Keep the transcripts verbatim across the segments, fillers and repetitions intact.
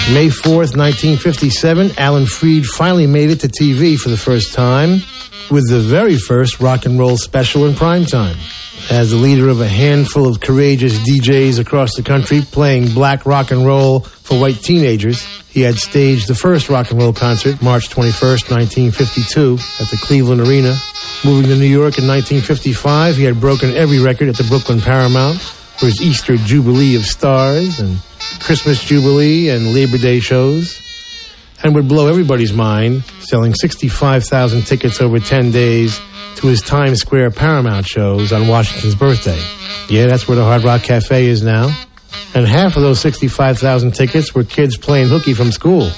May fourth, nineteen fifty-seven, Alan Freed finally made it to T V for the first time with the very first rock and roll special in primetime. As the leader of a handful of courageous D Js across the country playing black rock and roll for white teenagers, he had staged the first rock and roll concert March twenty-first, nineteen fifty-two at the Cleveland Arena. Moving to New York in nineteen fifty-five, he had broken every record at the Brooklyn Paramount for his Easter Jubilee of Stars and Christmas Jubilee and Labor Day shows, and would blow everybody's mind, selling sixty-five thousand tickets over ten days to his Times Square Paramount shows on Washington's birthday. Yeah, that's where the Hard Rock Cafe is now. And half of those sixty-five thousand tickets were kids playing hooky from school.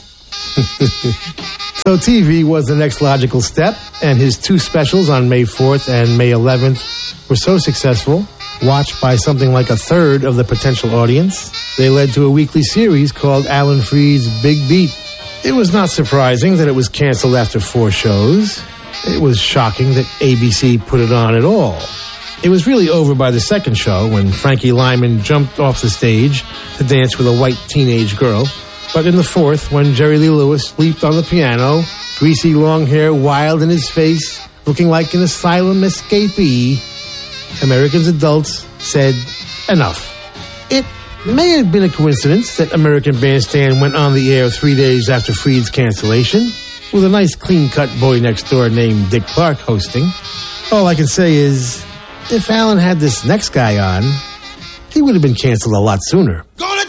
So T V was the next logical step, and his two specials on May fourth and May eleventh were so successful, watched by something like a third of the potential audience, they led to a weekly series called Alan Freed's Big Beat. It was not surprising that it was canceled after four shows. It was shocking that A B C put it on at all. It was really over by the second show when Frankie Lyman jumped off the stage to dance with a white teenage girl. But in the fourth, when Jerry Lee Lewis leaped on the piano, greasy long hair wild in his face, looking like an asylum escapee, Americans adults said, enough. It may have been a coincidence that American Bandstand went on the air three days after Freed's cancellation, with a nice clean-cut boy next door named Dick Clark hosting. All I can say is, if Alan had this next guy on, he would have been canceled a lot sooner. Go!